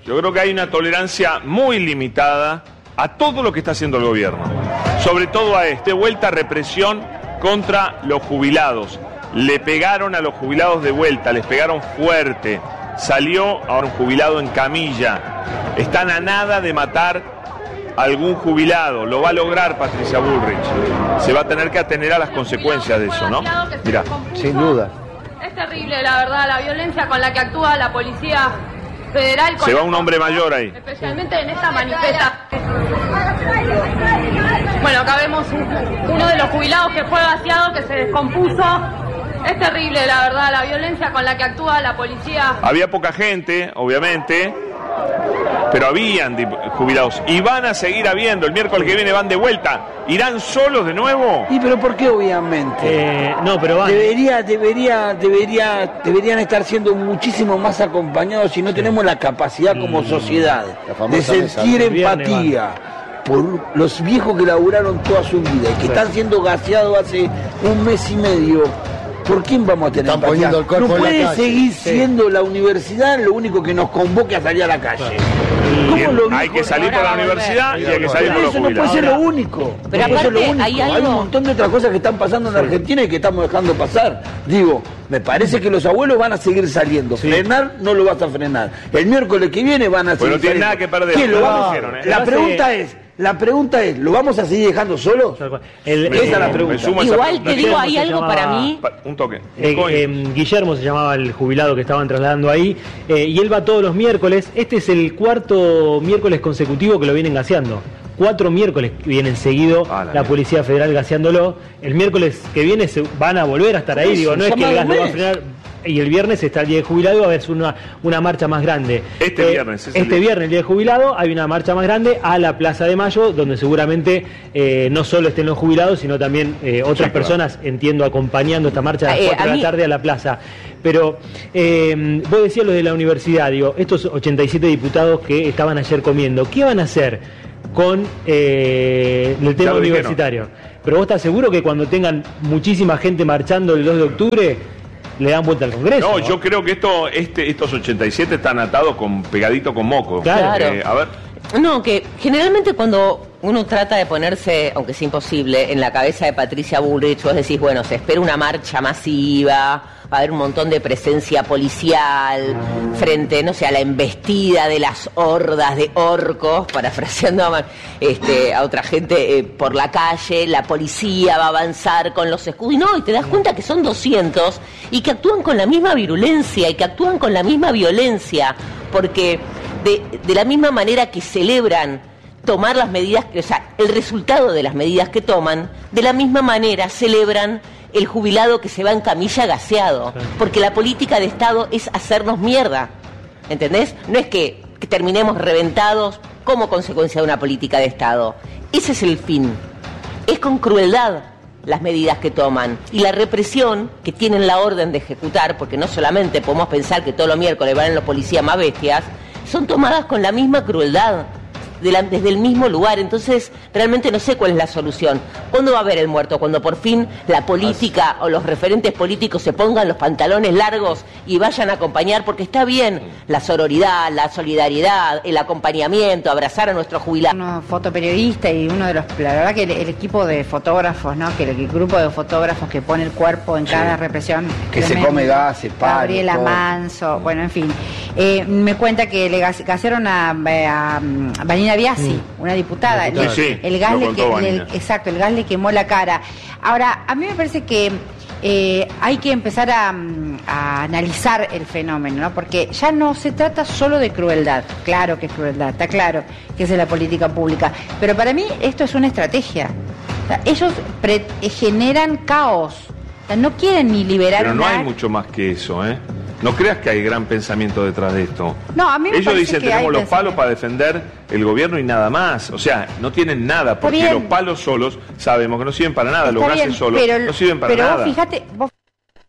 Yo creo que hay una tolerancia muy limitada a todo lo que está haciendo el gobierno. Sobre todo a vuelta represión contra los jubilados. Le pegaron a los jubilados de vuelta, les pegaron fuerte. Salió ahora un jubilado en camilla. Están a nada de matar a algún jubilado. Lo va a lograr Patricia Bullrich. Se va a tener que atener a las consecuencias de eso, ¿no? Mirá. Sin duda. Es terrible, la verdad, la violencia con la que actúa la policía federal. Se va un hombre mayor ahí. Especialmente en esta manifestación. Bueno, acá vemos uno de los jubilados que fue vaciado, que se descompuso. Es terrible, la verdad, la violencia con la que actúa la policía. Había poca gente, obviamente, pero habían jubilados. Y van a seguir habiendo. El miércoles que viene van de vuelta. ¿Irán solos de nuevo? ¿Y pero por qué obviamente? No, pero van. Deberían estar siendo muchísimo más acompañados si no tenemos la capacidad como sociedad de sentir empatía por los viejos que laburaron toda su vida y que están siendo gaseados hace un mes y medio. ¿Por quién vamos a tener empatía? No puede seguir siendo la universidad lo único que nos convoque a salir a la calle. Hay que salir por la universidad y hay que salir por los jubilados. Eso no puede ser lo único. Pero aparte, hay un montón de otras cosas que están pasando en Argentina y que estamos dejando pasar. Digo, me parece que los abuelos van a seguir saliendo. Frenar no lo vas a frenar. El miércoles que viene van a seguir no tiene nada que perder. ¿Qué lo vamos? La pregunta es, ¿lo vamos a seguir dejando solos? Esa es la pregunta. Igual te digo, hay algo para mí. Un toque. Guillermo se llamaba el jubilado que estaban trasladando ahí, y él va todos los miércoles. Este es el cuarto miércoles consecutivo que lo vienen gaseando. 4 miércoles vienen seguido la Policía Federal gaseándolo. El miércoles que viene se van a volver a estar ahí. Digo, no es que el gas lo va a frenar. Y el viernes está el día de jubilado, va a haber una marcha más grande. Viernes, el día de jubilado, hay una marcha más grande a la Plaza de Mayo, donde seguramente no solo estén los jubilados, sino también otras personas, entiendo, acompañando esta marcha a las 4 de la tarde a la plaza. Pero vos decías lo de la universidad, digo, estos 87 diputados que estaban ayer comiendo, ¿qué van a hacer con el tema universitario? Pero vos estás seguro que cuando tengan muchísima gente marchando el 2 de octubre... le dan vuelta al Congreso. No, yo creo que estos 87 están atados pegadito con moco. Claro. A ver. No, que generalmente cuando uno trata de ponerse, aunque es imposible, en la cabeza de Patricia Bullrich, vos decís, bueno, se espera una marcha masiva, va a haber un montón de presencia policial frente, no sé, a la embestida de las hordas de orcos, parafraseando a otra gente por la calle, la policía va a avanzar con los escudos, y no, y te das cuenta que son 200 y que actúan con la misma virulencia y que actúan con la misma violencia, porque de la misma manera que celebran tomar las medidas, o sea, el resultado de las medidas que toman, de la misma manera celebran el jubilado que se va en camilla gaseado, porque la política de Estado es hacernos mierda, ¿entendés? No es que terminemos reventados como consecuencia de una política de Estado. Ese es el fin. Es con crueldad las medidas que toman y la represión que tienen la orden de ejecutar, porque no solamente podemos pensar que todos los miércoles van los policías más bestias, son tomadas con la misma crueldad, desde el mismo lugar. Entonces realmente no sé cuál es la solución. ¿Cuándo va a haber el muerto? Cuando por fin la política o los referentes políticos se pongan los pantalones largos y vayan a acompañar, porque está bien la sororidad, la solidaridad, el acompañamiento, abrazar a nuestros jubilados. Uno fotoperiodista y uno de los, la verdad que el equipo de fotógrafos, ¿no? Que el grupo de fotógrafos que pone el cuerpo en cada represión, que se come gases, Gabriela Manso, bueno, en fin, me cuenta que le gasearon a Vanina Biasi, una diputada. El gas el gas le quemó la cara. Ahora, a mí me parece que hay que empezar a analizar el fenómeno, ¿no? Porque ya no se trata solo de crueldad. Claro que es crueldad, está claro que es de la política pública. Pero para mí esto es una estrategia. O sea, ellos generan caos. O sea, no quieren ni liberar. Pero no hay mucho más que eso, ¿eh? No creas que hay gran pensamiento detrás de esto. No, a mí me Ellos dicen que tenemos los palos para defender el gobierno y nada más. O sea, no tienen nada, porque los palos solos sabemos que no sirven para nada, los gases solos no sirven para nada. Pero vos fíjate,